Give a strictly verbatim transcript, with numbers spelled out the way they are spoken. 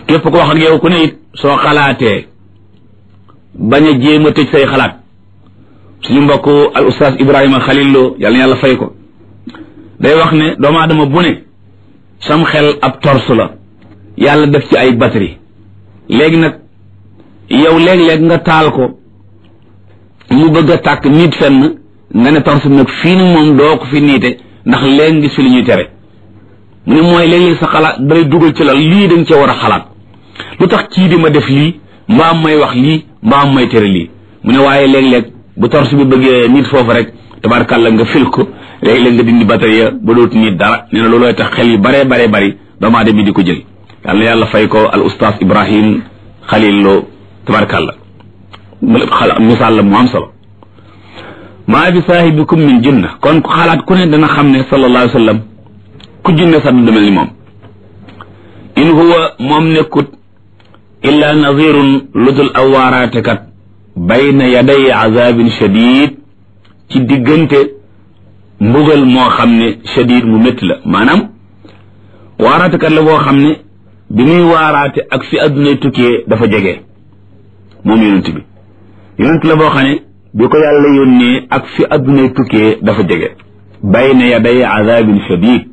képp ko wax ak yow ku ne it soo xalaatee bañ a jéem a tëj say xalaat. suñu mbokk al ustaas Ibrahima Khalil Lo yàlla na yàlla fay ko day wax ne doomu aadama bu ne sam xel ab torse la yàlla def ci ay batterie léegi nag yow léeg-léeg nga taal ko mu bëgg a tàkk nit fenn nga ne torse bi nag fii ni moom doo ko fi niite ndax léegi gis fi li ñuy tere mu ne mooy léeg-léeg sa xalaat day dugal ci la lii dañ cee war a xalaat lu tax kii di ma def lii mbaam may wax lii mbaam may tere lii mu ne waaye léeg-léeg bu torse bi bëggee nit foofu rek tabarkàlla nga fil ko léeg-léeg nga dindi batterie ba dootu nit dara nee na loolooy tax xel yu bare bare bari doomu aadama bi di ko jël yàlla yàlla fay ko al ustaas Ibrahim Khalil Lo tabarkàlla misaal la mu am solo maa bi saahibikum min jinna kon ku xalaat ku ne dana xam ne sallallahu alayhi wa sallam ku jinne sax du mel ni moom in huwa moom nekkut illa nazirun ludul aw waaraatekat bayna yaday azabin shadid ci diggante mbugal moo xam ne shadid mu métti la maanaam waaraatekat la boo xam ne bi muy waaraate ak fi addunay tukkee dafa jege moom yonent bi yonent la boo xam ne bi ko yàlla yónnee ak fi addunay tukkee dafa jege bayna yaday azabin shadid